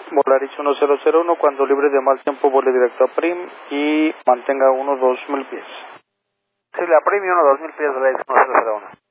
Volaris 1001, cuando libre de mal tiempo vole directo a Prim y mantenga 1-2000 pies. Sí, la Prim y 1-2000 pies, Volaris 1001.